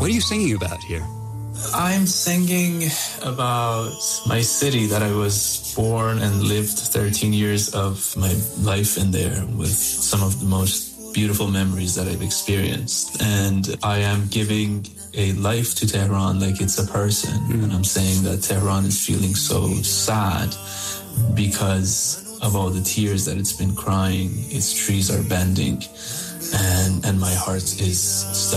What are you singing about here? I'm singing about my city that I was born and lived 13 years of my life in there, with some of the most beautiful memories that I've experienced. And I am giving a life to Tehran like it's a person. And I'm saying that Tehran is feeling so sad because of all the tears that it's been crying. Its trees are bending, and my heart is